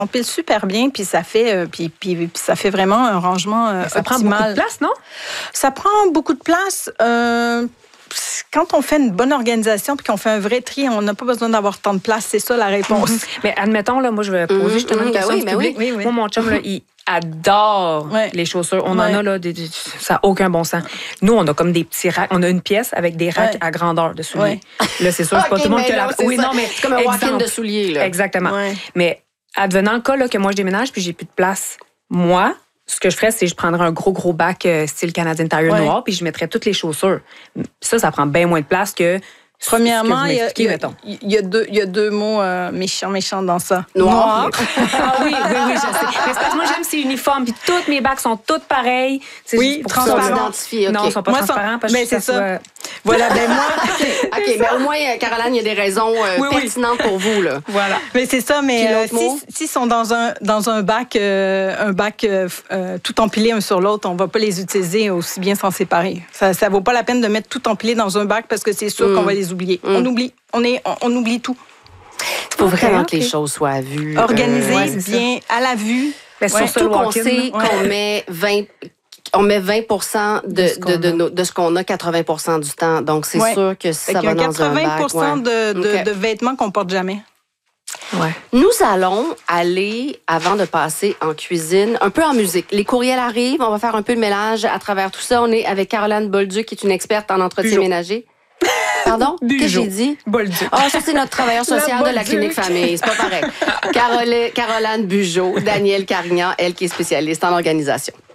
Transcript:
pile super bien, puis ça fait, puis ça fait vraiment un rangement Ça optimal. prend beaucoup de place, non? Ça prend beaucoup de place. Quand on fait une bonne organisation puis qu'on fait un vrai tri, on n'a pas besoin d'avoir tant de place. C'est ça la réponse. Mais admettons, là, moi, je vais poser justement une question du public. oui. Moi, mon chum, là, il adore les chaussures. On en a, là, ça n'a aucun bon sens. Nous, on a comme des petits racks. On a une pièce avec des racks à grandeur de souliers. Là, c'est sûr, c'est pas tout le monde qui a la... Oui, non, mais c'est comme un walk-in de souliers, là. Exactement. Mais advenant le cas là, que moi, je déménage puis j'ai plus de place, moi, ce que je ferais, c'est que je prendrais un gros bac style Canadian Tire noir puis je mettrais toutes les chaussures. Ça prend bien moins de place que... Premièrement, il y a deux mots méchants dans ça. Noir. Ah oui, je sais. Mais c'est parce que moi, j'aime c'est uniforme. Puis toutes mes bacs sont toutes pareilles. Oui, transparents. Okay. Non, ils ne sont pas transparents. Mais c'est ça. Voilà, moi... OK, mais au moins, Caroline, il y a des raisons pertinentes pour vous, là. Voilà. Mais c'est ça, mais s'ils sont dans un bac tout empilé un sur l'autre, on ne va pas les utiliser aussi bien s'en séparer. Ça ne vaut pas la peine de mettre tout empilé dans un bac parce que c'est sûr qu'on va les oublier. On oublie tout. Il faut vraiment que les choses soient à vue. Organisées, bien, à la vue. Surtout qu'on sait qu'on met 20 de ce qu'on a 80 du temps. Donc, c'est sûr que ça va dans un bac. 80 de vêtements qu'on porte jamais. Ouais. Nous allons aller, avant de passer en cuisine, un peu en musique. Les courriels arrivent, on va faire un peu de mélange à travers tout ça. On est avec Caroline Bolduc, qui est une experte en entretien ménager. Pardon? Qu'est-ce que j'ai dit? Bolduc. Ah, ça, c'est notre travailleur social de la clinique famille. C'est pas pareil. Caroline Bugeaud, Danielle Carignan, elle qui est spécialiste en organisation.